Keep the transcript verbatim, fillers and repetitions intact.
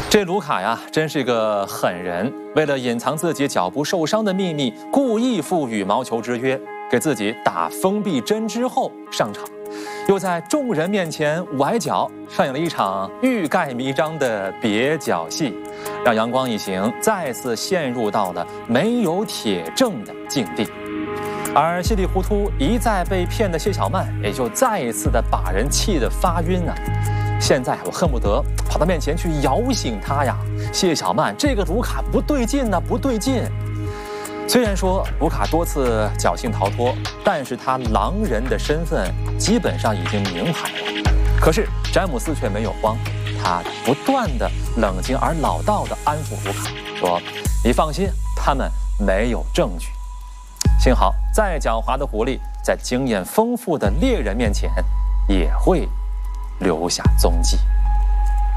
这卢卡呀，真是个狠人。为了隐藏自己脚部受伤的秘密，故意赴羽毛球之约，给自己打封闭针之后上场，又在众人面前崴脚，上演了一场欲盖弥彰的蹩脚戏，让阳光一行再次陷入到了没有铁证的境地。而稀里糊涂一再被骗的谢小曼，也就再一次的把人气得发晕啊！现在我恨不得跑到面前去摇醒他呀！谢小曼，这个卢卡不对劲呢，不对劲。虽然说卢卡多次侥幸逃脱，但是他狼人的身份基本上已经明牌了。可是詹姆斯却没有慌，他不断的冷静而老道的安抚卢卡，说：“你放心，他们没有证据。”幸好，再狡猾的狐狸，在经验丰富的猎人面前，也会留下踪迹。